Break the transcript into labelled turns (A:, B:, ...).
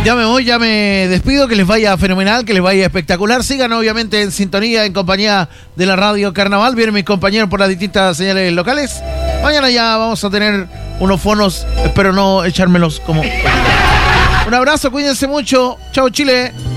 A: Ya me voy, ya me despido, que les vaya fenomenal, que les vaya espectacular. Sigan obviamente en sintonía, en compañía de la Radio Carnaval. Vienen mis compañeros por las distintas señales locales. Mañana ya vamos a tener unos fonos, espero no echármelos como... Un abrazo, cuídense mucho. Chao, Chile.